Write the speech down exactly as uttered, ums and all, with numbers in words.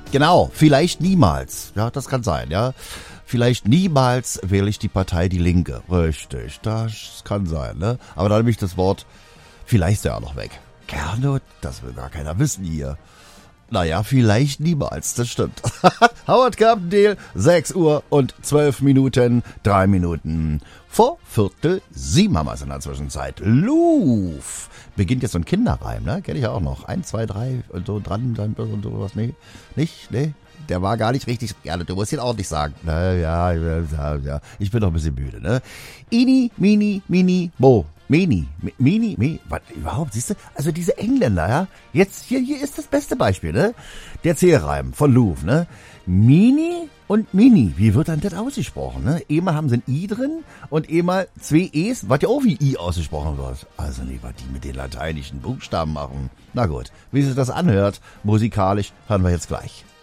Genau, vielleicht niemals. Ja, das kann sein, ja. Vielleicht niemals wähle ich die Partei Die Linke. Richtig, das kann sein, ne? Aber dann nehme ich das Wort vielleicht ist ja auch noch weg. Gernot, das will gar keiner wissen hier. Naja, vielleicht niemals, das stimmt. Howard Carpendale, sechs Uhr und zwölf Minuten, drei Minuten vor Viertel sieben haben wir es in der Zwischenzeit. Luf beginnt jetzt so ein Kinderreim, ne? Kenn ich ja auch noch. Eins, zwei, drei und so dran und sowas. Nee, nicht? Nee? Der war gar nicht richtig. Ja, du musst ihn auch nicht sagen. Na, ja, ja, ja. Ich bin doch ein bisschen müde, ne? Ini, mini, mini, mo. Mini, Mini, Mini, was überhaupt, siehst du? Also diese Engländer, ja, jetzt hier, hier ist das beste Beispiel, ne? Der Zählreim von Louvre, ne? Mini und Mini, wie wird dann das ausgesprochen, ne? Einmal haben sie ein I drin und einmal zwei E's, was ja auch wie I ausgesprochen wird. Also lieber die mit den lateinischen Buchstaben machen. Na gut, wie sich das anhört, musikalisch, hören wir jetzt gleich.